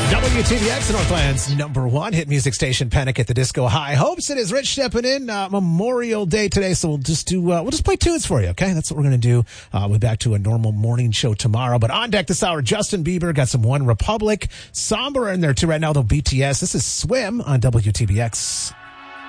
WTBX, Northland's #1 hit music station, Panic at the Disco. High hopes. It is Rich stepping in. Memorial Day today, so we'll just play tunes for you. Okay, that's what we're gonna do. We'll be back to a normal morning show tomorrow. But on deck this hour, Justin Bieber got some One Republic, Somber in there too right now. Though BTS. This is Swim on WTBX.